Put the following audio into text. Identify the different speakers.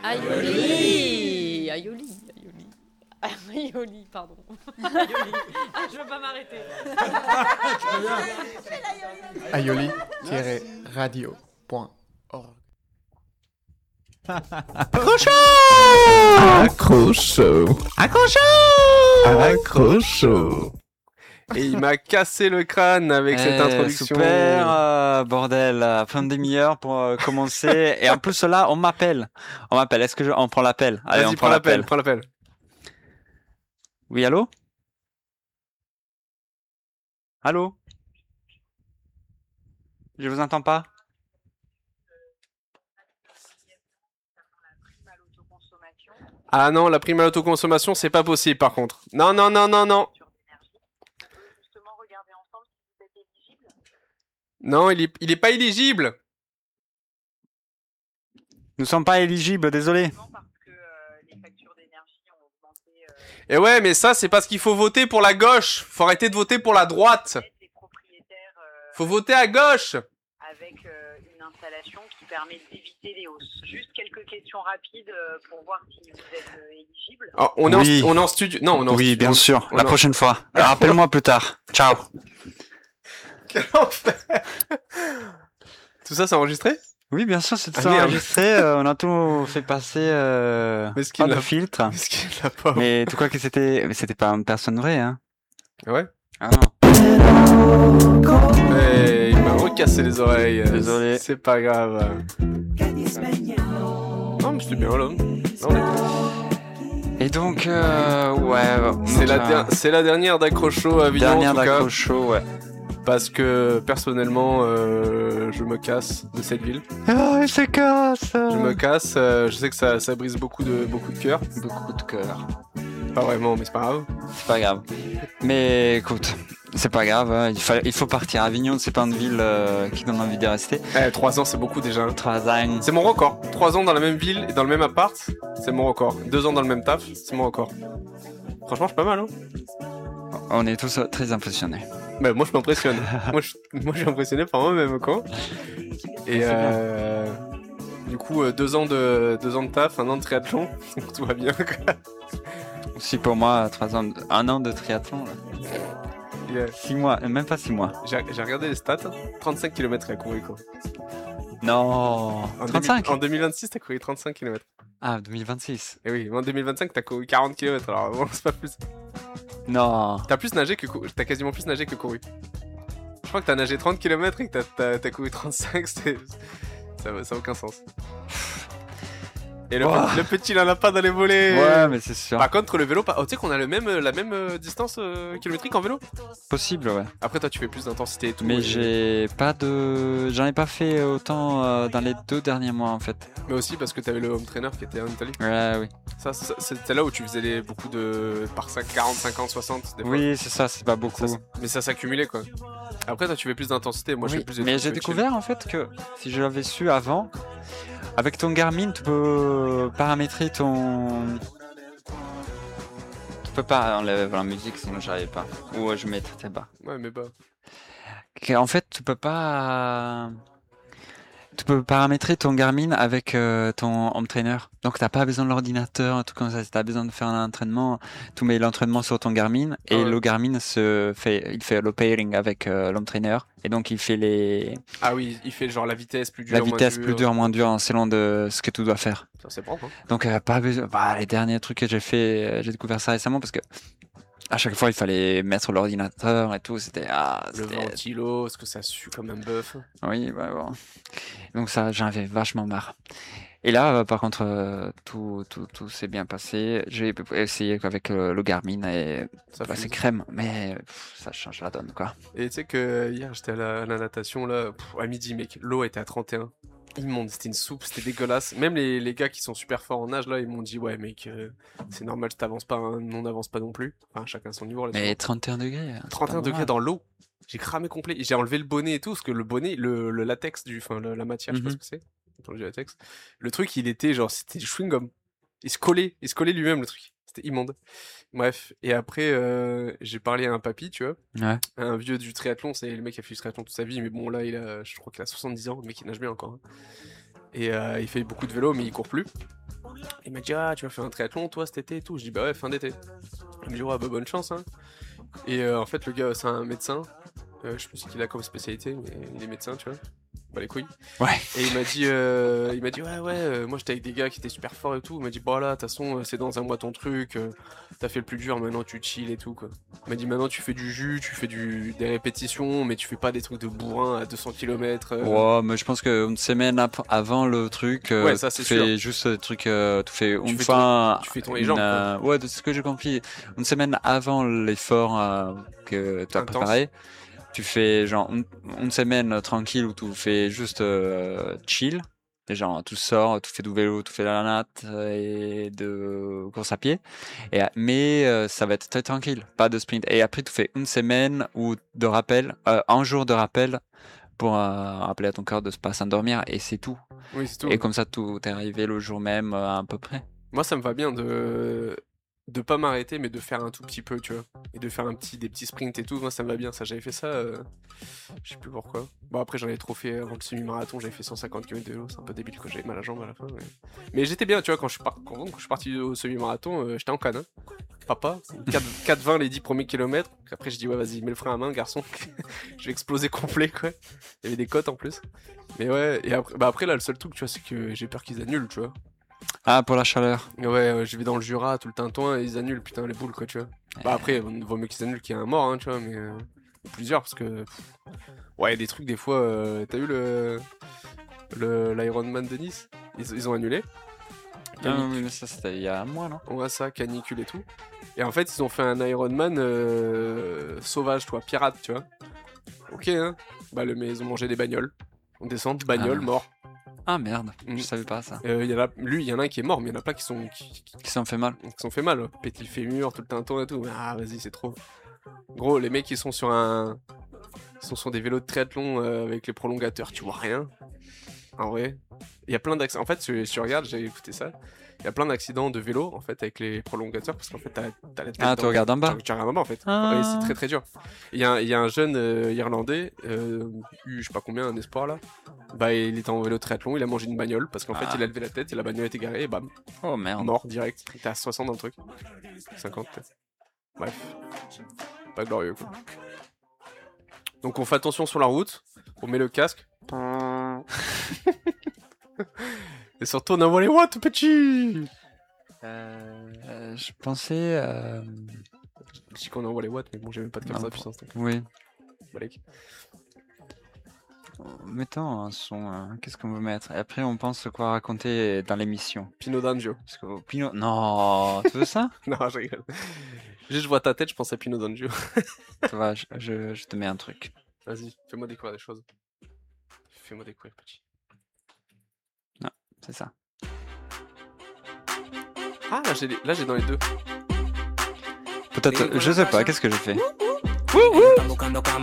Speaker 1: Aioli. Aioli, pardon. Aioli. Ah, je veux pas m'arrêter.
Speaker 2: Aioli-radio.org.
Speaker 3: Accrocho. Et il m'a cassé le crâne avec cette introduction.
Speaker 4: Super, bordel, fin de demi-heure pour commencer. Et en plus là, on m'appelle. Est-ce que on prend l'appel? Allez,
Speaker 3: Vas-y,
Speaker 4: on prend l'appel.
Speaker 3: prends l'appel.
Speaker 4: Oui, allô? Allô? Je vous entends pas.
Speaker 3: Ah non, la prime à l'autoconsommation, c'est pas possible par contre. Non. Non, il est pas éligible.
Speaker 4: Nous sommes pas éligibles, désolé.
Speaker 3: Et ouais, mais ça, c'est parce qu'il faut voter pour la gauche. Faut arrêter de voter pour la droite. Faut voter à gauche.
Speaker 5: Avec une installation qui permet d'éviter les hausses. Juste quelques questions rapides pour voir si vous êtes éligible.
Speaker 3: Oh, on est en studio. Non, on est en
Speaker 4: Oui,
Speaker 3: studio.
Speaker 4: bien sûr. La prochaine fois. Alors, rappelle-moi plus tard. Ciao.
Speaker 3: Quel enfer. Tout ça, c'est enregistré?
Speaker 4: Oui, bien sûr, c'est tout
Speaker 3: Ah,
Speaker 4: ça
Speaker 3: merde.
Speaker 4: enregistré. On a tout fait passer
Speaker 3: Mesquine,
Speaker 4: pas de
Speaker 3: la-
Speaker 4: filtre.
Speaker 3: Mesquine, la pauvre.
Speaker 4: Mais tu crois que c'était pas une personne vraie, hein?
Speaker 3: Ouais.
Speaker 4: Ah non.
Speaker 3: Mais il m'a recassé les oreilles.
Speaker 4: Désolé.
Speaker 3: C'est pas grave. Non, mais c'était bien là. Non,
Speaker 4: Et donc, ouais.
Speaker 3: c'est la dernière d'Accrocho à Avignon,
Speaker 4: Dernière
Speaker 3: en tout cas.
Speaker 4: d'accrocho, ouais.
Speaker 3: Parce que personnellement, je me casse de cette ville.
Speaker 4: Ah, il se casse.
Speaker 3: Je me casse. Je sais que ça brise beaucoup de cœur.
Speaker 4: Beaucoup de cœur.
Speaker 3: Pas vraiment, mais c'est pas grave.
Speaker 4: C'est pas grave. Mais écoute, c'est pas grave. Hein. Il faut partir. Avignon, c'est pas une ville qui donne envie de rester.
Speaker 3: 3 ans, c'est beaucoup déjà.
Speaker 4: 3 ans.
Speaker 3: C'est mon record. 3 ans dans la même ville et dans le même appart, c'est mon record. 2 ans dans le même taf, c'est mon record. Franchement, je suis pas mal, hein.
Speaker 4: On est tous très impressionnés.
Speaker 3: Bah, moi, je m'impressionne. moi, je suis impressionné par moi-même, quoi. Et du coup, 2 ans de taf, 1 an de triathlon, donc tout va bien, quoi.
Speaker 4: Aussi pour moi, 1 an de triathlon. Là.
Speaker 3: Yeah.
Speaker 4: 6 mois, même pas 6 mois.
Speaker 3: J'ai regardé les stats, 35 km à courir, quoi.
Speaker 4: Non. 35
Speaker 3: En 2026, t'as couru 35 km.
Speaker 4: Ah, 2026.
Speaker 3: Et oui, en 2025, t'as couru 40 km, alors bon, c'est pas plus.
Speaker 4: Non.
Speaker 3: T'as quasiment plus nagé que couru. Je crois que t'as nagé 30 km et que t'as couru 35, ça a aucun sens. Et le petit, il en a pas dans les volets.
Speaker 4: Ouais, mais c'est sûr.
Speaker 3: Par contre, le vélo, tu sais qu'on a la même distance kilométrique en vélo.
Speaker 4: Possible, ouais.
Speaker 3: Après, toi, tu fais plus d'intensité et tout.
Speaker 4: Mais j'en ai pas fait autant dans les 2 derniers mois, en fait.
Speaker 3: Mais aussi parce que t'avais le home trainer qui était en Italie.
Speaker 4: Ouais, oui.
Speaker 3: Ça c'était là où tu faisais beaucoup de par 40, 50, 60 des fois.
Speaker 4: Oui, c'est ça, c'est pas beaucoup.
Speaker 3: Mais ça s'accumulait, quoi. Après, toi, tu fais plus d'intensité. Moi, je
Speaker 4: Oui,
Speaker 3: fais plus de
Speaker 4: mais
Speaker 3: trucs
Speaker 4: j'ai
Speaker 3: chill.
Speaker 4: découvert en fait que si je l'avais su avant, avec ton Garmin, tu peux paramétrer ton. Tu peux pas enlever la musique, sinon j'arrive pas. Ou je mettrais bas.
Speaker 3: Ouais, mais bah.
Speaker 4: En fait, tu peux pas. Tu peux paramétrer ton Garmin avec ton home trainer. Donc t'as pas besoin de l'ordinateur, un truc comme ça. Si t'as besoin de faire un entraînement, tu mets l'entraînement sur ton Garmin et le Garmin il fait le pairing avec l'home trainer et donc il fait les.
Speaker 3: Ah oui, il fait genre la vitesse plus dure.
Speaker 4: La vitesse plus dure, moins dure, selon de ce que tu dois faire.
Speaker 3: Ça c'est propre. Hein.
Speaker 4: Donc pas besoin. Les derniers trucs que j'ai fait, j'ai découvert ça récemment parce que à chaque fois il fallait mettre l'ordinateur et tout. C'était
Speaker 3: le ventilo, est-ce que ça sue comme un bœuf?
Speaker 4: Oui, bah bon. Donc ça, j'en avais vachement marre. Et là, par contre, tout s'est bien passé. J'ai essayé avec le Garmin et c'est crème, mais ça change la donne, quoi.
Speaker 3: Et tu sais que hier, j'étais à la natation, là, à midi, mec, l'eau était à 31. Immonde, c'était une soupe, c'était dégueulasse. Même les gars qui sont super forts en nage, là, ils m'ont dit, ouais, mec, c'est normal, t'avances pas, hein, on n'avance pas non plus. Enfin, chacun son niveau. Là,
Speaker 4: mais 31 degrés.
Speaker 3: 31 degrés dans l'eau. J'ai cramé complet. J'ai enlevé le bonnet et tout, parce que le bonnet, le latex, la matière, je sais pas ce que c'est. Du latex. Le truc, il était genre, c'était du chewing-gum. Il se collait lui-même, le truc. C'était immonde. Bref. Et après, j'ai parlé à un papy, tu vois.
Speaker 4: Ouais.
Speaker 3: Un vieux du triathlon, c'est le mec qui a fait du triathlon toute sa vie, mais bon, là, je crois qu'il a 70 ans, le mec, il nage bien encore. Hein. Et il fait beaucoup de vélo, mais il court plus. Il m'a dit, ah, tu vas faire un triathlon, toi, cet été et tout. Je dis, bah ouais, fin d'été. Il me dit, ouais, bah bonne chance, hein. Et en fait, le gars, c'est un médecin. Je sais plus ce qu'il a comme spécialité, mais il est médecin, tu vois. Bah les couilles.
Speaker 4: Ouais.
Speaker 3: Et il m'a dit, moi j'étais avec des gars qui étaient super forts et tout. Il m'a dit, bah là, de toute façon, c'est dans un mois ton truc. T'as fait le plus dur, maintenant tu chill et tout, quoi. Il m'a dit, maintenant tu fais du jus, tu fais des répétitions, mais tu fais pas des trucs de bourrin à 200 km.
Speaker 4: Ouais, mais je pense qu'une semaine avant le truc,
Speaker 3: Ouais, ça, c'est
Speaker 4: tu fais
Speaker 3: sûr.
Speaker 4: juste le truc, tu fais une
Speaker 3: fais
Speaker 4: fois.
Speaker 3: tu fais ton les jambes, quoi.
Speaker 4: Ouais, de ce que j'ai compris, une semaine avant l'effort que tu as
Speaker 3: Intense.
Speaker 4: préparé, tu fais genre une semaine tranquille où tu fais juste chill. Et genre, tu sors, tu fais du vélo, tu fais de la natte et de course à pied. Mais ça va être très tranquille, pas de sprint. Et après, tu fais une semaine ou de rappel, un jour de rappel pour rappeler à ton corps de ne pas s'endormir. Et c'est tout.
Speaker 3: Oui, c'est tout.
Speaker 4: Et comme ça, tout est arrivé le jour même à peu près.
Speaker 3: Moi, ça me va bien de pas m'arrêter, mais de faire un tout petit peu, tu vois. Et de faire des petits sprints et tout. Moi, ça me va bien. Ça, j'avais fait ça, je sais plus pourquoi. Bon, après, j'en avais trop fait avant le semi-marathon. J'avais fait 150 km de vélo. C'est un peu débile, quoi. J'avais mal à la jambe à la fin. Mais j'étais bien, tu vois. Quand je suis parti au semi-marathon, j'étais en canne. Hein. Papa, 4,20 les 10 premiers kilomètres. Après, je dis, ouais, vas-y, mets le frein à main, garçon. Je vais exploser complet, quoi. Il y avait des côtes en plus. Mais ouais, et après, là, le seul truc, tu vois, c'est que j'ai peur qu'ils annulent, tu vois.
Speaker 4: Ah, pour la chaleur.
Speaker 3: Ouais, je vais dans le Jura, tout le tintouin, et ils annulent, putain, les boules, quoi, tu vois. Bah après, vaut mieux qu'ils annulent qu'il y ait un mort, hein, tu vois, mais plusieurs, parce que... Ouais, il y a des trucs, des fois, t'as vu l'Ironman de Nice ils ont annulé.
Speaker 4: Ah, oui, mais ça, c'était il y a un mois, non?
Speaker 3: Ouais, ça, canicule et tout. Et en fait, ils ont fait un Ironman sauvage, toi, pirate, tu vois. Ok, hein. Bah, ils ont mangé des bagnoles. On descend, bagnole, mort.
Speaker 4: Ah merde, je savais pas ça.
Speaker 3: Il y en a un qui est mort, mais il y en a plein qui
Speaker 4: s'en fait mal.
Speaker 3: Qui sont fait mal. Ouais. Péter le fémur, tout le tintouin et tout. Ah, vas-y, c'est trop. Gros, les mecs, ils sont sur des vélos de triathlon avec les prolongateurs, tu vois rien. En vrai. Il y a plein d'accidents. En fait, si tu regardes, j'ai écouté ça. Il y a plein d'accidents de vélo, en fait, avec les prolongateurs, parce qu'en fait, t'as la tête.
Speaker 4: Ah, tu regardes en bas?
Speaker 3: Tu regardes en bas, en fait.
Speaker 4: Ah.
Speaker 3: Ouais, c'est très très dur. Il y a un jeune Irlandais, je sais pas combien, un espoir là. Bah, il était en vélo de triathlon, il a mangé une bagnole, parce qu'en fait, il a levé la tête et la bagnole était garée, et bam.
Speaker 4: Oh merde.
Speaker 3: Mort, direct. Il était à 60 dans le truc. 50 peut-être. Bref. Pas glorieux, quoi. Donc, on fait attention sur la route, on met le casque. Et surtout, on envoie les watts, petit.
Speaker 4: Je pensais.
Speaker 3: Je dis qu'on envoie les watts, mais bon, j'ai même pas de carte à puissance. Donc...
Speaker 4: Oui.
Speaker 3: Balek.
Speaker 4: Mettons un son. Qu'est-ce qu'on veut mettre? Et après, on pense quoi raconter dans l'émission.
Speaker 3: Pino D'Angio.
Speaker 4: Parce que Pino. Non, tu veux ça?
Speaker 3: Non, je rigole. Juste, je vois ta tête, je pense à Pino D'Angio.
Speaker 4: Ça va, je te mets un truc.
Speaker 3: Vas-y, fais-moi découvrir des choses. Fais-moi découvrir, petit.
Speaker 4: Non, c'est ça.
Speaker 3: Ah, là, j'ai dans les deux.
Speaker 4: Peut-être, je sais pas, qu'est-ce que j'ai fait?
Speaker 6: Están buscando cama